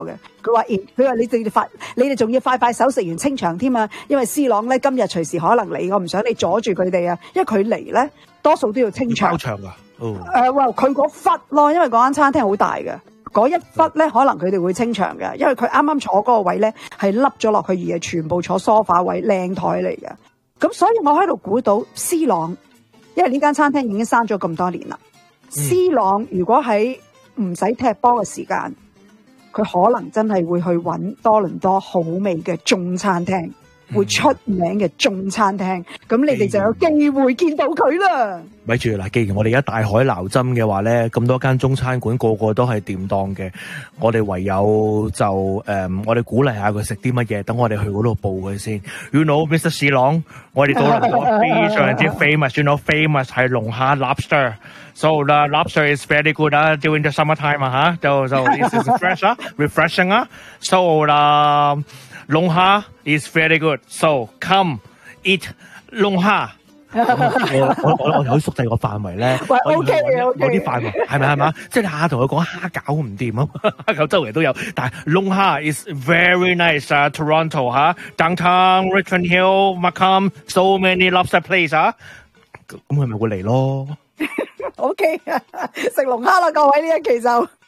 嘅。佢話你哋仲要快手食完清場添啊，因為 C 朗咧今日隨時可能嚟，我唔想你阻住佢哋啊，因為佢嚟咧多數都要清場。 包場㗎。 佢嗰忽咯，因為嗰間餐廳好大嘅，嗰一忽咧可能佢哋會清場嘅，因為佢啱啱坐嗰個位咧係凹咗落去，而係全部坐梳化位靚台嚟嘅。咁所以我喺度估到 C 朗，因為呢間餐廳已經閂咗咁多年啦。C 朗如果喺唔使踢波嘅時間，佢可能真係會去揾多倫多好味嘅中餐廳，會出名嘅中餐廳，咁你哋就有機會見到佢啦。 咪住嗱，既然我哋而家大海撈針嘅話咧，咁多間中餐館個個都係掂當嘅，我哋唯有就我哋鼓勵下佢食啲乜嘢，等我哋去嗰度報佢先。You know, Mr. C 朗，我哋多倫多非常之 famous，you know famous 係龍蝦 lobster。So the lobster is very good during the summertime 啊嚇，就 this is fresh 啊 ，refreshing 啊。So 龍蝦 is very good. So come eat 龍蝦。我可以縮細個範圍咧， 喂 OK 嗰啲範圍係咪？即係下同佢講蝦餃唔掂啊，蝦餃周圍都有，但係龍蝦 is very nice 啊 ，Toronto 嚇 ，downtown Richmond Hill、Markham so many lobster place 啊，咁佢咪會嚟咯。 OK 食龍蝦啦，各位呢一期就。